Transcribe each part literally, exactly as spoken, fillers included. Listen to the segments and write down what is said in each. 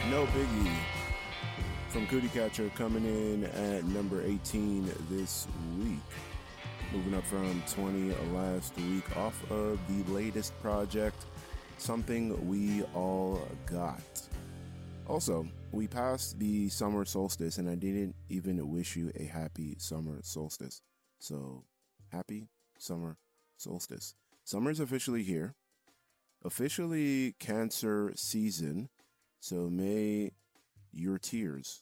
No Biggie from Cootie Catcher coming in at number eighteen this week. Moving up from twenty last week off of the latest project, Something We All Got. Also, we passed the summer solstice and I didn't even wish you a happy summer solstice. So, happy summer solstice. Summer's officially here. Officially Cancer season. So may your tears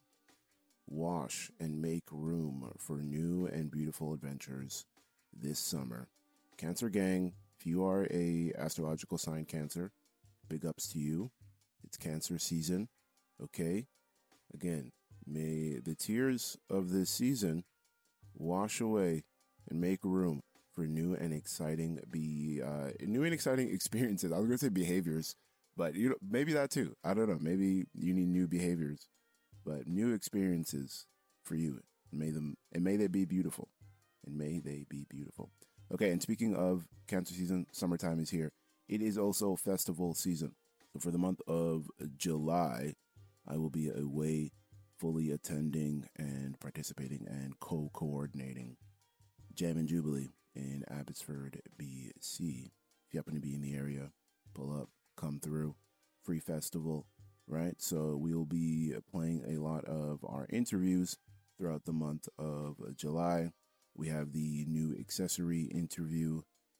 wash and make room for new and beautiful adventures this summer. Cancer gang, if you are a astrological sign Cancer, big ups to you. It's Cancer season, okay? Again, may the tears of this season wash away and make room for new and exciting be uh, new and exciting experiences. I was going to say behaviors. But you know, maybe that too. I don't know. Maybe you need new behaviors, but new experiences for you. May them and may they be beautiful, and may they be beautiful. Okay. And speaking of Cancer season, summertime is here. It is also festival season. So for the month of July, I will be away, fully attending and participating and co-coordinating Jam and Jubilee in Abbotsford, B C. If you happen to be in the area, pull up. Come through. Free festival, right? So we'll be playing a lot of our interviews throughout the month of July. We have the new accessory interview,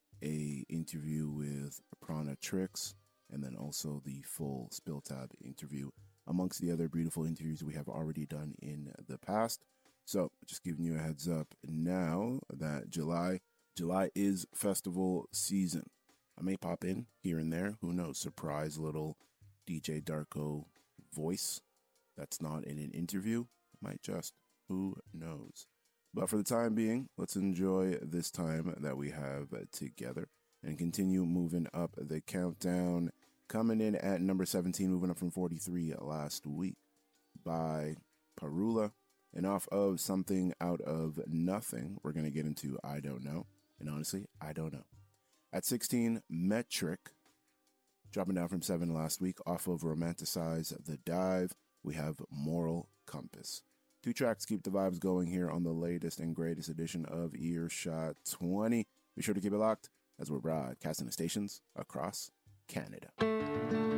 a interview with Prana Tricks, and then also the full Spill Tab interview, amongst the other beautiful interviews we have already done in the past. So just giving you a heads up now that July, July is festival season. I may pop in here and there. Who knows? Surprise little D J Darko voice that's not in an interview. Might just. Who knows? But for the time being, let's enjoy this time that we have together and continue moving up the countdown. Coming in at number seventeen, moving up from forty-three last week by Parula. And off of Something Out of Nothing, we're going to get into I Don't Know. And honestly, I don't know. At sixteen, Metric, dropping down from seven last week off of Romanticize the Dive. We have Moral Compass. Two tracks keep the vibes going here on the latest and greatest edition of Earshot twenty. Be sure to keep it locked as we're broadcasting the stations across Canada.